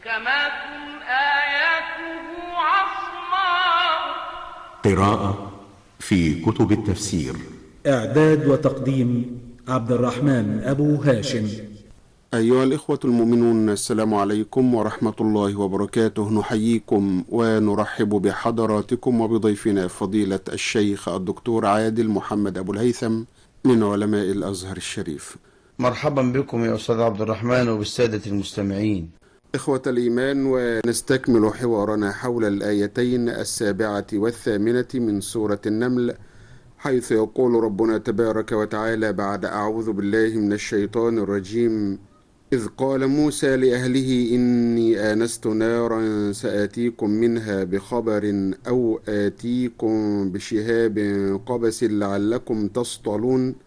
محكمات آياته عصماء. قراءة في كتب التفسير. إعداد وتقديم عبد الرحمن أبو هاشم. أيها الإخوة المؤمنون، السلام عليكم ورحمة الله وبركاته. نحييكم ونرحب بحضراتكم وبضيفنا فضيلة الشيخ الدكتور عادل محمد أبو الهيثم من علماء الأزهر الشريف. مرحبا بكم يا أستاذ عبد الرحمن وبالسادة المستمعين. إخوة الإيمان، ونستكمل حوارنا حول الآيتين 7 و8 من سورة النمل، حيث يقول ربنا تبارك وتعالى بعد أعوذ بالله من الشيطان الرجيم: إذ قال موسى لأهله إني آنست نارا سآتيكم منها بخبر أو آتيكم بشهاب قبس لعلكم تصطلون،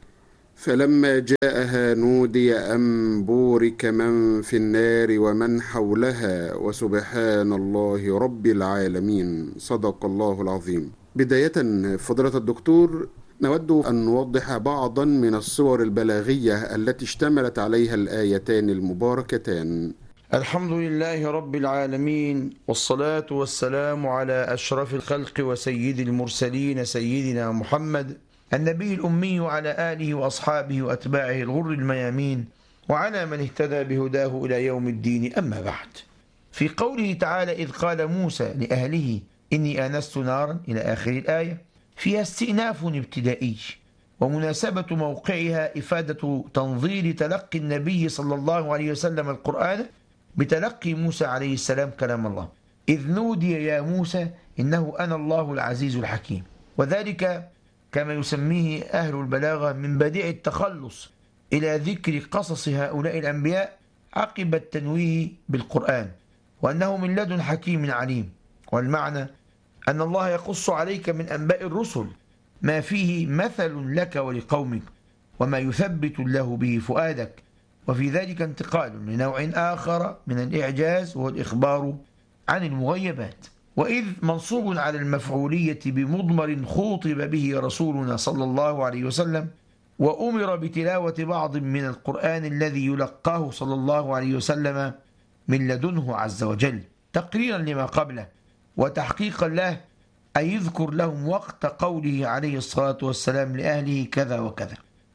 فلما جاءها نودي أن بورك من في النار ومن حولها وسبحان الله رب العالمين. صدق الله العظيم. بداية فضيلة الدكتور، نود أن نوضح بعضا من الصور البلاغية التي اشتملت عليها الآيتان المباركتان. الحمد لله رب العالمين، والصلاة والسلام على أشرف الخلق وسيد المرسلين سيدنا محمد النبي الأمي، وعلى آله وأصحابه وأتباعه الغر الميامين، وعلى من اهتدى بهداه إلى يوم الدين. أما بعد، في قوله تعالى إذ قال موسى لأهله إني آنست نارا إلى آخر الآية، فيها استئناف ابتدائي، ومناسبة موقعها إفادة تنظير تلقي النبي صلى الله عليه وسلم القرآن بتلقي موسى عليه السلام كلام الله. إذ نودي يا موسى إنه أنا الله العزيز الحكيم، وذلك كما يسميه أهل البلاغة من بديع التخلص إلى ذكر قصص هؤلاء الأنبياء عقب التنويه بالقرآن، وأنه من لدن حكيم عليم. والمعنى أن الله يقص عليك من أنباء الرسل ما فيه مثل لك ولقومك، وما يثبت الله به فؤادك، وفي ذلك انتقال لنوع آخر من الإعجاز وهو الإخبار عن المغيبات. وإذ منصوب على المفعولية بمضمر خوطب به رسولنا صلى الله عليه وسلم، وأمر بتلاوة بعض من القرآن الذي يلقاه صلى الله عليه وسلم من لدنه عز وجل، تقريرا لما قبله وتحقيقا له، أي يذكر لهم وقت قوله عليه الصلاة والسلام لأهله كذا وكذا.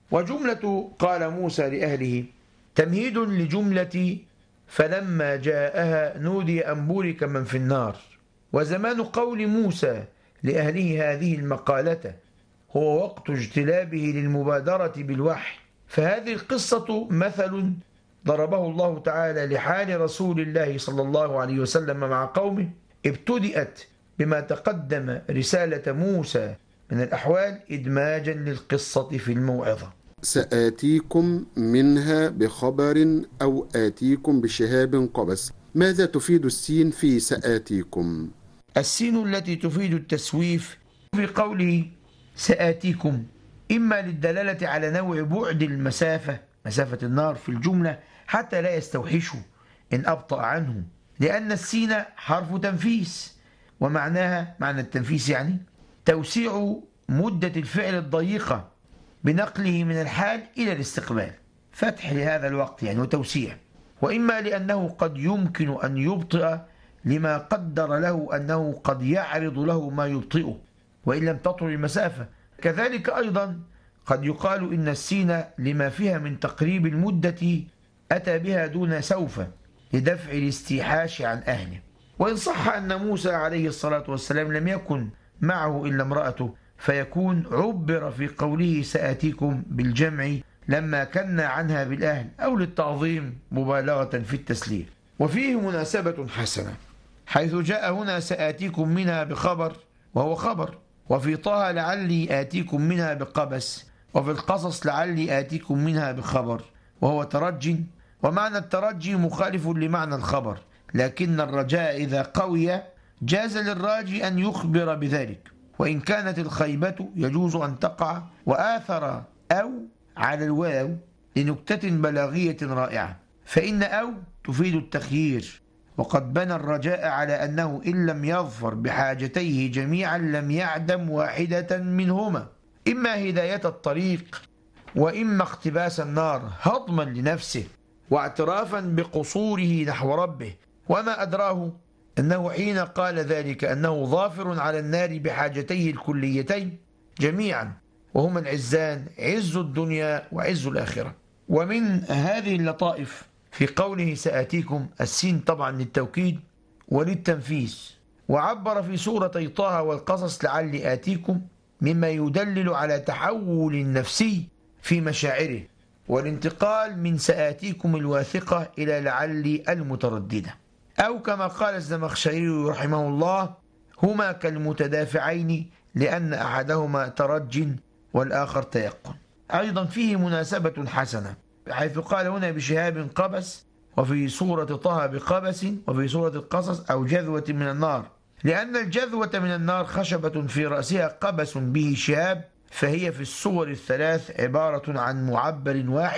وجملة قال موسى لأهله تمهيد لجملة فلما جاءها نودي أن بورك من في النار. وزمان قول موسى لأهله هذه المقالة هو وقت اجتلابه للمبادرة بالوحي، فهذه القصة مثل ضربه الله تعالى لحال رسول الله صلى الله عليه وسلم مع قومه، ابتدأت بما تقدم رسالة موسى من الأحوال إدماجا للقصة في الموعظة. سآتيكم منها بخبر أو آتيكم بشهاب قبس. ماذا تفيد السين في سآتيكم؟ السين التي تفيد التسويف في قوله سآتيكم إما للدلالة على نوع بعد المسافة، مسافة النار في الجملة، حتى لا يستوحشه إن أبطأ عنه، لأن السين حرف تنفيس، ومعناها معنى التنفيس يعني توسيع مدة الفعل الضيقة بنقله من الحال إلى الاستقبال، فتح لهذا الوقت يعني وتوسيع. وإما لأنه قد يمكن أن يبطئ لما قدر له أنه قد يعرض له ما يبطئه وإن لم تطل المسافة. كذلك أيضا قد يقال إن السين لما فيها من تقريب المدة أتى بها دون سوف لدفع الاستيحاش عن أهله. وإن صح أن موسى عليه الصلاة والسلام لم يكن معه إلا امرأته، فيكون عبر في قوله سآتيكم بالجمع لما كنا عنها بالأهل، أو للتعظيم مبالغة في التسليم. وفيه مناسبة حسنة حيث جاء هنا سآتيكم منها بخبر وهو خبر، وفي طه لعلي آتيكم منها بقبس، وفي القصص لعلي آتيكم منها بخبر وهو ترج. ومعنى الترجي مخالف لمعنى الخبر، لكن الرجاء إذا قوي جاز للراجي أن يخبر بذلك، وإن كانت الخيبة يجوز أن تقع وآثر أو على الواو لنكتة بلاغية رائعة، فإن أو تفيد التخيير، وقد بنى الرجاء على أنه إن لم يظفر بحاجتيه جميعا لم يعدم واحدة منهما، إما هداية الطريق وإما اقتباس النار هضما لنفسه واعترافا بقصوره نحو ربه، وما أدراه أنه حين قال ذلك أنه ظافر على النار بحاجتيه الكليتين جميعا، وهما العزان، عز الدنيا وعز الآخرة. ومن هذه اللطائف في قوله سآتيكم، السين طبعا للتوكيد وللتنفيس، وعبر في سورتي طه والقصص لعلي آتيكم، مما يدلل على تحول النفسي في مشاعره والانتقال من سآتيكم الواثقة إلى لعلي المترددة. أو كما قال الزمخشري رحمه الله: هما كالمتدافعين لأن أحدهما ترج والآخر تيقن. أيضا فيه مناسبة حسنة، حيث قال هنا بشهاب قبس، وفي سورة طه بقبس، وفي سورة القصص أو جذوة من النار، لأن الجذوة من النار خشبة في رأسها قبس به شهاب، فهي في الصور الثلاث عبارة عن معبر واحد